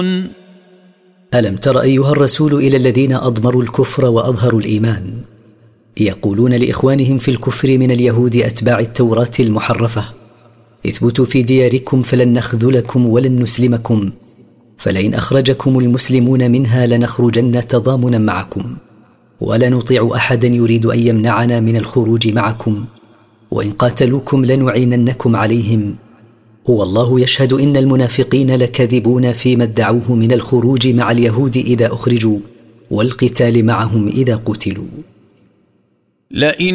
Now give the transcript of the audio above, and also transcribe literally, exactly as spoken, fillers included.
ألم تر أيها الرسول إلى الذين أضمروا الكفر وأظهروا الإيمان يقولون لإخوانهم في الكفر من اليهود أتباع التوراة المحرفة اثبتوا في دياركم فلن نخذلكم ولن نسلمكم فلئن أخرجكم المسلمون منها لنخرجن تضامنا معكم ولا نطيع أحدا يريد أن يمنعنا من الخروج معكم وإن قاتلوكم لنعيننكم عليهم والله يشهد إن المنافقين لكاذبون فيما ادعوه من الخروج مع اليهود إذا أخرجوا والقتال معهم إذا قتلوا. لئن